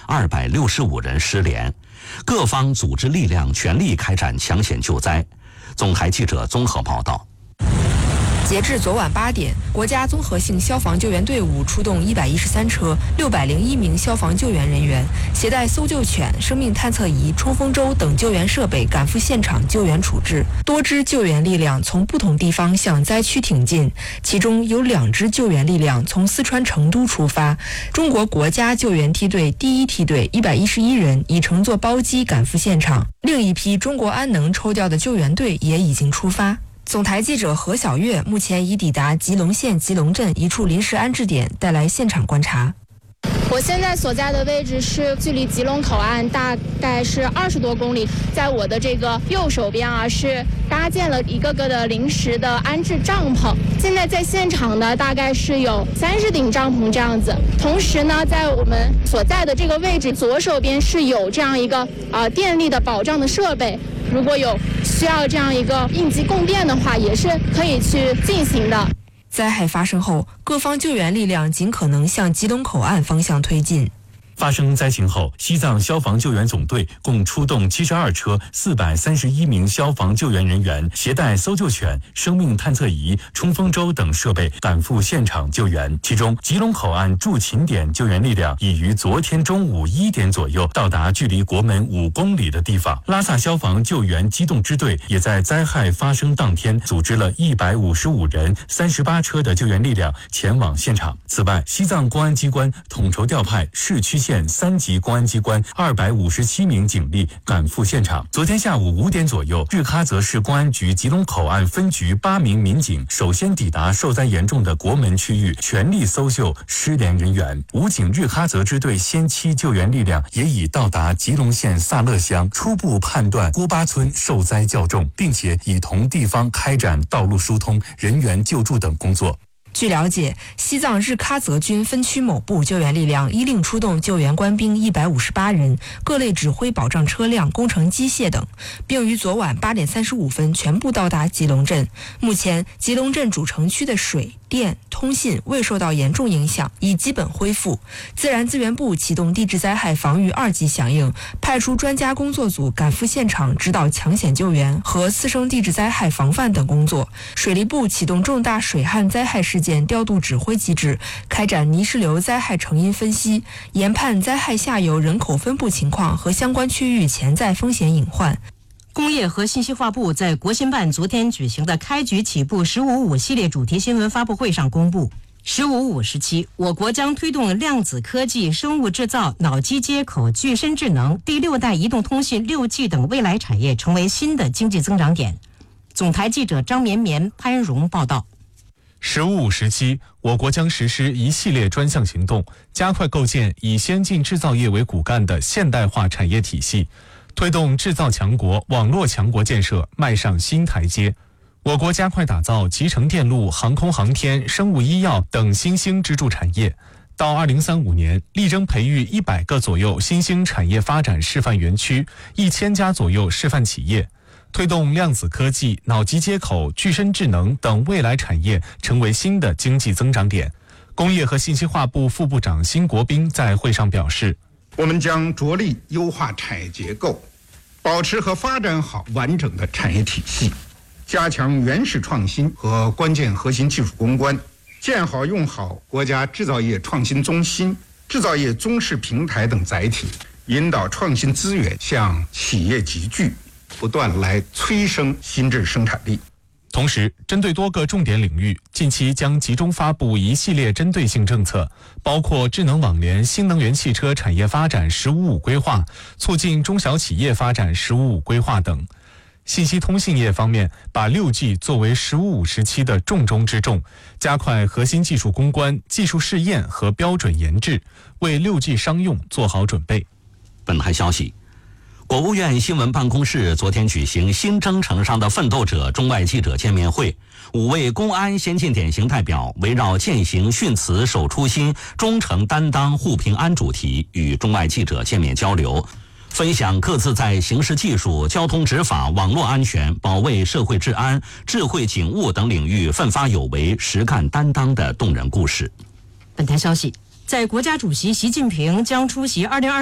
265人失联，各方组织力量全力开展抢险救灾。总台记者综合报道。 截至昨晚8点，国家综合性消防救援队伍出动113车、601名消防救援人员，携带搜救犬、生命探测仪、冲锋舟等救援设备赶赴现场救援处置。多支救援力量从不同地方向灾区挺进，其中有2支救援力量从四川成都出发。中国国家救援梯队第1梯队111人已乘坐包机赶赴现场，另一批中国安能抽调的救援队也已经出发。总台记者何小月目前已抵达吉隆县吉隆镇一处临时安置点，带来现场观察。 我现在所在的位置是距离吉隆口岸大概是20多公里，在我的这个右手边是搭建了一个个的临时的安置帐篷。现在在现场呢，大概是有30顶帐篷这样子。同时呢，在我们所在的这个位置左手边是有这样一个电力的保障的设备，如果有需要这样一个应急供电的话，也是可以去进行的。 灾害发生后，各方救援力量尽可能向吉隆口岸方向推进。 发生灾情后，西藏消防救援总队共出动72车、431名消防救援人员，携带搜救犬、生命探测仪、冲锋舟等设备赶赴现场救援。其中，吉隆口岸驻勤点救援力量已于昨天中午1点左右到达距离国门5公里的地方。拉萨消防救援机动支队也在灾害发生当天组织了155人、38车的救援力量前往现场。此外，西藏公安机关统筹调派市区县3级公安机关257名警力赶赴现场。昨天下午5点左右，日喀则市公安局吉隆口岸分局8名民警首先抵达受灾严重的国门区域，全力搜救失联人员。武警日喀则支队先期救援力量也已到达吉隆县萨勒乡，初步判断郭巴村受灾较重，并且已同地方开展道路疏通、人员救助等工作。 据了解，西藏日喀则军分区某部救援力量依令出动救援官兵158人，各类指挥保障车辆、工程机械等，并于昨晚8点35分全部到达吉隆镇。目前，吉隆镇主城区的水电、通信未受到严重影响，已基本恢复。自然资源部启动地质灾害防御2级响应，派出专家工作组赶赴现场指导抢险救援和次生地质灾害防范等工作。水利部启动重大水旱灾害事件调度指挥机制，开展泥石流灾害成因分析，研判灾害下游人口分布情况和相关区域潜在风险隐患。 工业和信息化部在国新办昨天举行的开局起步“15.5”系列主题新闻发布会上公布，“15.5”时期，我国将推动量子科技、生物制造、脑机接口、具身智能、第6代移动通信、6G 等未来产业成为新的经济增长点。总台记者张绵绵、潘荣报道。 “15.5”时期，我国将实施一系列专项行动，加快构建以先进制造业为骨干的现代化产业体系，推动制造强国、网络强国建设迈上新台阶。我国加快打造集成电路、航空航天、生物医药等新兴支柱产业。到2035年，力争培育100个左右新兴产业发展示范园区，1000家左右示范企业。推动量子科技、脑机接口、具身智能等未来产业成为新的经济增长点。工业和信息化部副部长辛国斌在会上表示， 我们将着力优化产业结构，保持和发展好完整的产业体系，加强原始创新和关键核心技术攻关，建好用好国家制造业创新中心、制造业综示平台等载体，引导创新资源向企业集聚，不断来催生新质生产力。 同时，针对多个重点领域，近期将集中发布一系列针对性政策，包括智能网联、新能源汽车产业发展“15.5”规划、促进中小企业发展“15.5”规划等。信息通信业方面，把6G 作为“15.5”时期的重中之重，加快核心技术攻关、技术试验和标准研制，为6G 商用做好准备。 本台消息，国务院新闻办公室昨天举行新征程上的奋斗者中外记者见面会，5位公安先进典型代表围绕践行训词守初心、忠诚担当护平安主题与中外记者见面交流，分享各自在刑事技术、交通执法、网络安全、保卫社会治安、智慧警务等领域奋发有为、实干担当的动人故事。 本台消息，在国家主席习近平将出席2022